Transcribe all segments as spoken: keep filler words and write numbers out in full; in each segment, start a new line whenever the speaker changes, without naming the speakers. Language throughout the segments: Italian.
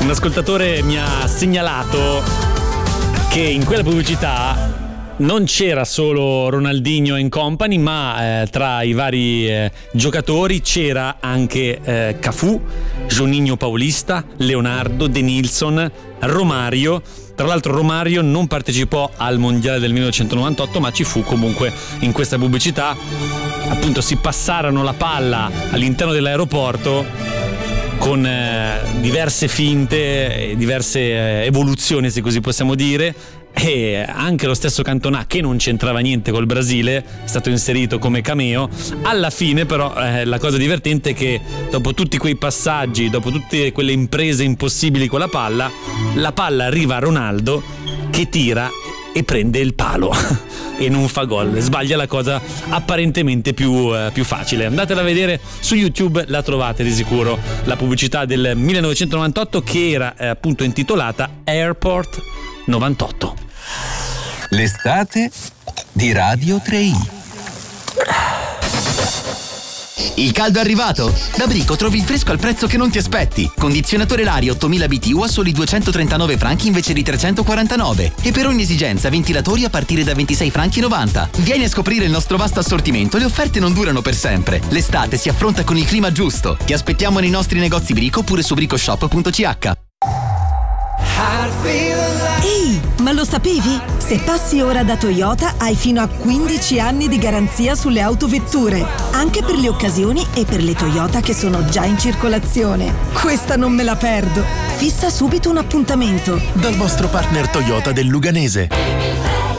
un ascoltatore mi ha segnalato che in quella pubblicità non c'era solo Ronaldinho and company, ma eh, tra i vari eh, giocatori c'era anche eh, Cafù, Juninho Paulista, Leonardo, De Nilsson, Romario. Tra l'altro Romario non partecipò al mondiale del millenovecentonovantotto, ma ci fu comunque in questa pubblicità. Appunto si passarono la palla all'interno dell'aeroporto con eh, diverse finte, diverse eh, evoluzioni, se così possiamo dire, e anche lo stesso Cantona, che non c'entrava niente col Brasile, è stato inserito come cameo. Alla fine però eh, la cosa divertente è che dopo tutti quei passaggi, dopo tutte quelle imprese impossibili con la palla, la palla arriva a Ronaldo che tira e prende il palo e non fa gol, sbaglia la cosa apparentemente più, eh, più facile. Andatela a vedere su YouTube, la trovate di sicuro, la pubblicità del millenovecentonovantotto che era eh, appunto intitolata Airport novantotto.
L'estate di Radio tre i.
Il caldo è arrivato? Da Brico trovi il fresco al prezzo che non ti aspetti. Condizionatore Lari ottomila B T U a soli duecentotrentanove franchi invece di trecentoquarantanove. E per ogni esigenza ventilatori a partire da ventisei franchi e novanta. Vieni a scoprire il nostro vasto assortimento, le offerte non durano per sempre. L'estate si affronta con il clima giusto. Ti aspettiamo nei nostri negozi Brico oppure su bricoshop punto c h.
Ehi, ma lo sapevi? Se passi ora da Toyota hai fino a quindici anni di garanzia sulle autovetture, anche per le occasioni e per le Toyota che sono già in circolazione. Questa non me la perdo. Fissa subito un appuntamento
dal vostro partner Toyota del Luganese.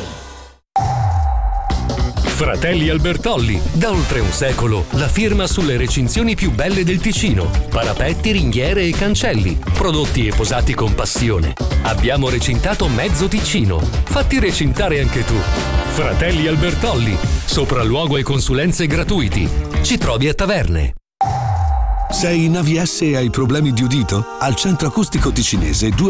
Fratelli Albertolli, da oltre un secolo, la firma sulle recinzioni più belle del Ticino. Parapetti, ringhiere e cancelli, prodotti e posati con passione. Abbiamo recintato mezzo Ticino. Fatti recintare anche tu. Fratelli Albertolli, sopralluogo e consulenze gratuiti. Ci trovi a Taverne.
Sei in A V S e hai problemi di udito? Al Centro Acustico Ticinese due